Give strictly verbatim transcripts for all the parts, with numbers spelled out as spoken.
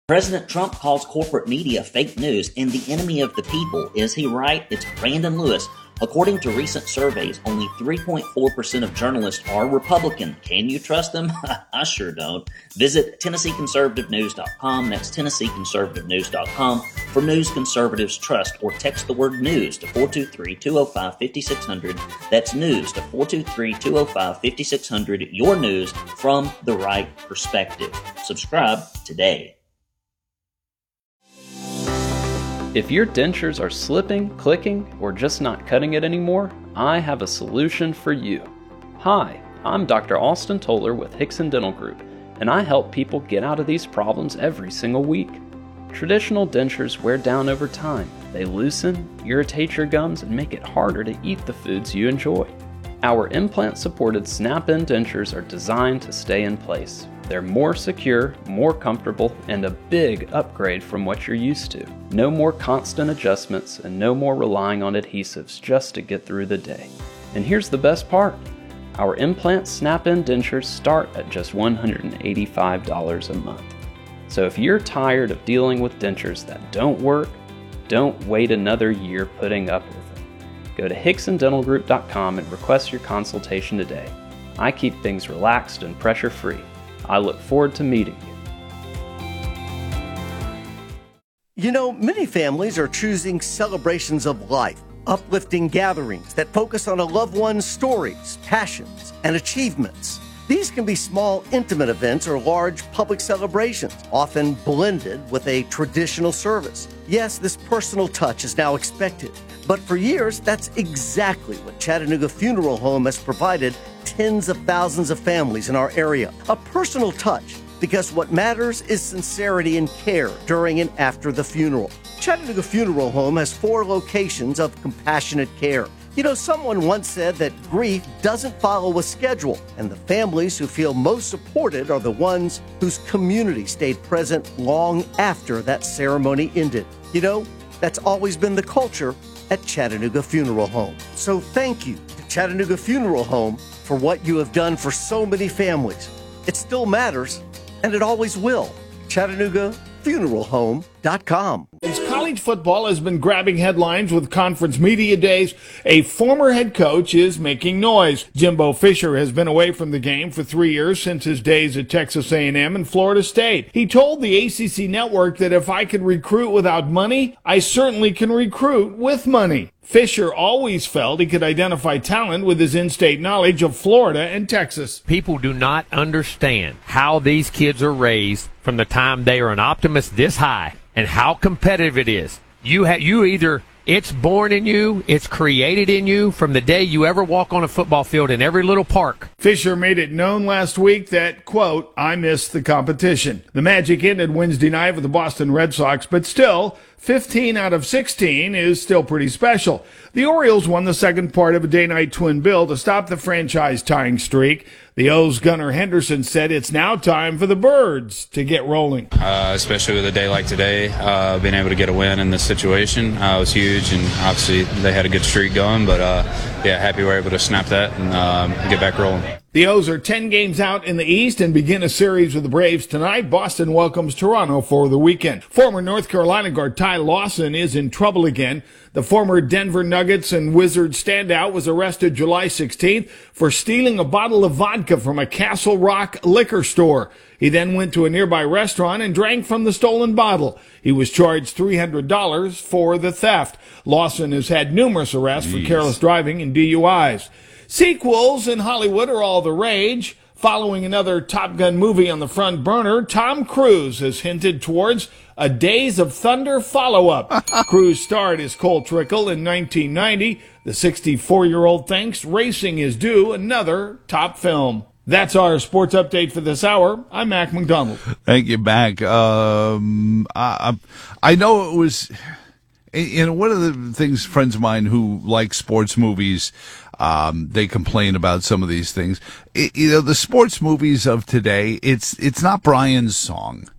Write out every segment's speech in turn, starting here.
President Trump calls corporate media fake news and the enemy of the people. Is he right? It's Brandon Lewis. According to recent surveys, only three point four percent of journalists are Republican. Can you trust them? I sure don't. Visit Tennessee Conservative News dot com. That's Tennessee Conservative News dot com for news conservatives trust, or text the word news to four two three, two oh five, five six zero zero. That's news to four two three, two oh five, five six zero zero. Your news from the right perspective. Subscribe today. If your dentures are slipping, clicking, or just not cutting it anymore, I have a solution for you. Hi, I'm Doctor Austin Toller with Hickson Dental Group, and I help people get out of these problems every single week. Traditional dentures wear down over time. They loosen, irritate your gums, and make it harder to eat the foods you enjoy. Our implant-supported snap-in dentures are designed to stay in place. They're more secure, more comfortable, and a big upgrade from what you're used to. No more constant adjustments and no more relying on adhesives just to get through the day. And here's the best part. Our implant snap-in dentures start at just one hundred eighty-five dollars a month. So if you're tired of dealing with dentures that don't work, don't wait another year putting up with them. Go to Hickson Dental Group dot com and request your consultation today. I keep things relaxed and pressure-free. I look forward to meeting you. You know, many families are choosing celebrations of life, uplifting gatherings that focus on a loved one's stories, passions, and achievements. These can be small, intimate events or large public celebrations, often blended with a traditional service. Yes, this personal touch is now expected, but for years, that's exactly what Chattanooga Funeral Home has provided tens of thousands of families in our area. A personal touch, because what matters is sincerity and care during and after the funeral. Chattanooga Funeral Home has four locations of compassionate care. You know, someone once said that grief doesn't follow a schedule, and the families who feel most supported are the ones whose community stayed present long after that ceremony ended. You know, that's always been the culture at Chattanooga Funeral Home. So thank you to Chattanooga Funeral Home for what you have done for so many families. It still matters, and it always will. Chattanooga Funeral Home dot com. As college football has been grabbing headlines with conference media days, a former head coach is making noise. Jimbo Fisher has been away from the game for three years since his days at Texas A and M and Florida State. He told the A C C network that if I could recruit without money, I certainly can recruit with money. Fisher always felt he could identify talent with his in-state knowledge of Florida and Texas. People do not understand how these kids are raised from the time they are an optimist this high and how competitive it is. You ha- you either, it's born in you, it's created in you from the day you ever walk on a football field in every little park. Fisher made it known last week that, quote, I missed the competition. The Magic ended Wednesday night with the Boston Red Sox, but still, fifteen out of sixteen is still pretty special. The Orioles won the second part of a day-night twin bill to stop the franchise-tying streak. The O's' Gunnar Henderson said it's now time for the Birds to get rolling. Uh, especially with a day like today, uh, being able to get a win in this situation uh, was huge, and obviously they had a good streak going, but uh, yeah, happy we were able to snap that and um, get back rolling. The O's are ten games out in the East and begin a series with the Braves tonight. Boston welcomes Toronto for the weekend. Former North Carolina guard Ty Lawson is in trouble again. The former Denver Nuggets and Wizards standout was arrested July sixteenth for stealing a bottle of vodka from a Castle Rock liquor store. He then went to a nearby restaurant and drank from the stolen bottle. He was charged three hundred dollars for the theft. Lawson has had numerous arrests Jeez. for careless driving and D U Is. Sequels in Hollywood are all the rage. Following another Top Gun movie on the front burner, Tom Cruise has hinted towards a Days of Thunder follow-up. Cruise starred as Cole Trickle in nineteen ninety. The sixty-four-year-old thinks racing is due another top film. That's our sports update for this hour. I'm Mac McDonald. Thank you, Mac. Um, I, I know it was, you know, one of the things friends of mine who like sports movies, Um, they complain about some of these things. It, you know, the sports movies of today, it's, it's not Brian's song.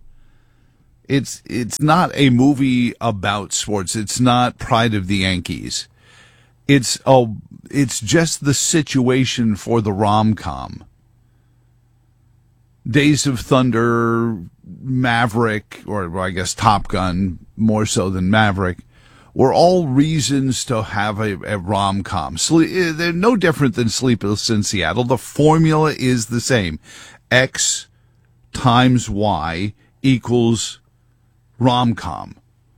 It's, it's not a movie about sports. It's not Pride of the Yankees. It's, oh, it's just the situation for the rom-com. Days of Thunder Maverick, or I guess Top Gun, more so than Maverick, were all reasons to have a, a rom-com. Sle- they're no different than Sleepless in Seattle. The formula is the same. X times Y equals rom-com.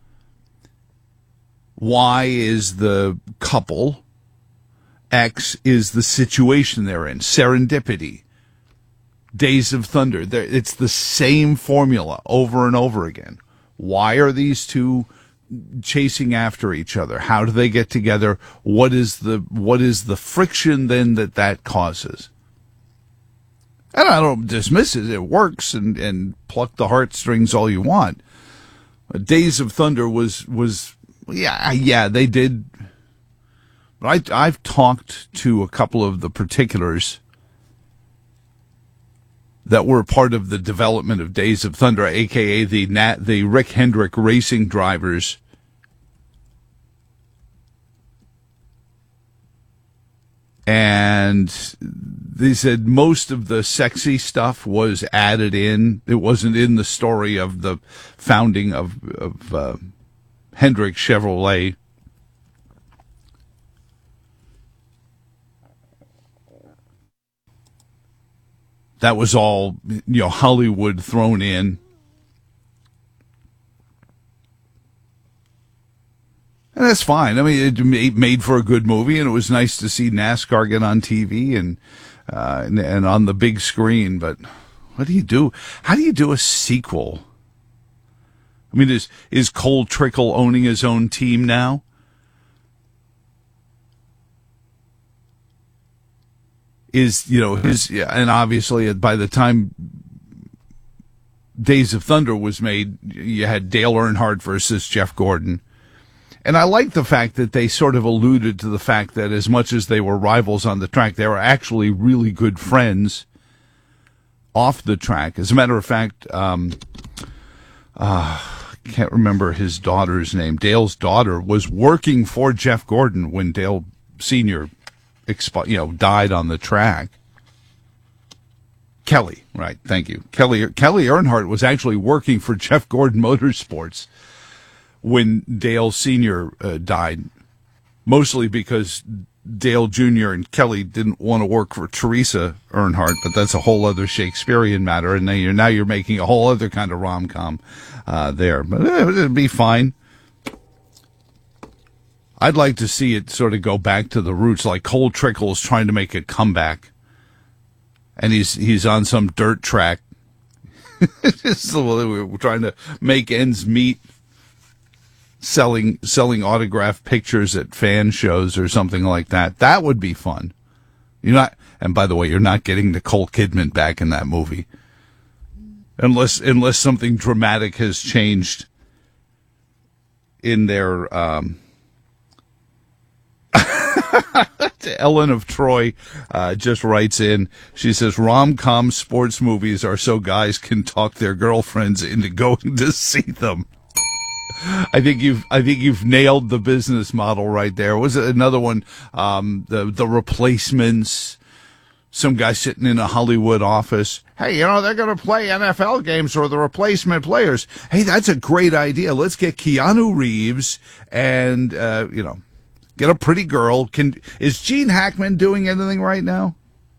Y is the couple. X is the situation they're in. Serendipity. Days of Thunder. They're, it's the same formula over and over again. Why are these two chasing after each other? How do they get together? What is the what is the friction then that that causes? And I don't dismiss it. It works, and, and pluck the heartstrings all you want. Days of Thunder was was yeah yeah they did. But I I've talked to a couple of the particulars that were part of the development of Days of Thunder, aka the Nat, the Rick Hendrick racing drivers. And they said most of the sexy stuff was added in. It wasn't in the story of the founding of, of uh, Hendrick Chevrolet. That was all, you know, Hollywood thrown in. And that's fine. I mean, it made for a good movie, and it was nice to see NASCAR get on T V and, uh, and and on the big screen. But what do you do? How do you do a sequel? I mean, is is Cole Trickle owning his own team now? Is, you know, his, and obviously by the time Days of Thunder was made, you had Dale Earnhardt versus Jeff Gordon. And I like the fact that they sort of alluded to the fact that as much as they were rivals on the track, they were actually really good friends off the track. As a matter of fact, um, uh, I can't remember his daughter's name. Dale's daughter was working for Jeff Gordon when Dale Senior expi- you know, died on the track. Kelly, right, thank you. Kelly Kelly Earnhardt was actually working for Jeff Gordon Motorsports when Dale Senior uh, died, mostly because Dale Junior and Kelly didn't want to work for Teresa Earnhardt, but that's a whole other Shakespearean matter, and now you're, now you're making a whole other kind of rom-com uh, there. But uh, it'd be fine. I'd like to see it sort of go back to the roots, like Cole Trickle's trying to make a comeback, and he's he's on some dirt track. We're trying to make ends meet, selling selling autographed pictures at fan shows or something like that. That would be fun. You're not, and by the way, you're not getting Nicole Kidman back in that movie, unless unless something dramatic has changed in their. Um, Ellen of Troy uh, just writes in. She says, rom-com sports movies are so guys can talk their girlfriends into going to see them. I think you've I think you've nailed the business model right there. Was it another one? Um, the the Replacements. Some guy sitting in a Hollywood office. Hey, you know, they're going to play N F L games for the replacement players. Hey, that's a great idea. Let's get Keanu Reeves and uh, you know. Get a pretty girl. Can is Gene Hackman doing anything right now?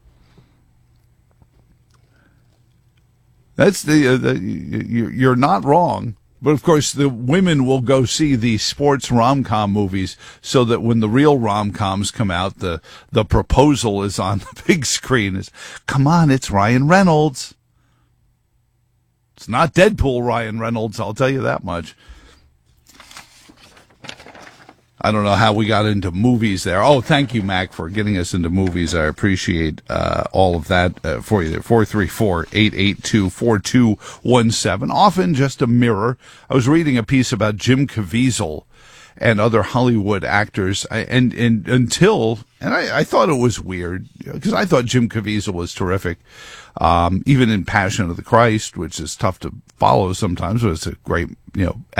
That's the, uh, the you, you're not wrong. But of course, the women will go see the sports rom-com movies, so that when the real rom-coms come out, the the proposal is on the big screen. Is come on, it's Ryan Reynolds. It's not Deadpool Ryan Reynolds. I'll tell you that much. I don't know how we got into movies there. Oh, thank you, Mac, for getting us into movies. I appreciate uh, all of that uh, for you there. four three four, eight eight two, four two one seven. Often just a mirror. I was reading a piece about Jim Caviezel and other Hollywood actors, I, and, and until, and I, I thought it was weird, because I thought Jim Caviezel was terrific, um, even in Passion of the Christ, which is tough to follow sometimes, but it's a great, you know,